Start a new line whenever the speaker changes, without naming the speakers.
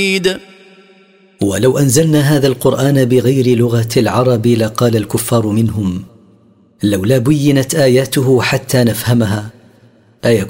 ولو أنزلنا هذا القرآن بغير لغة العرب لقال الكفار منهم لولا بينت آياته حتى نفهمها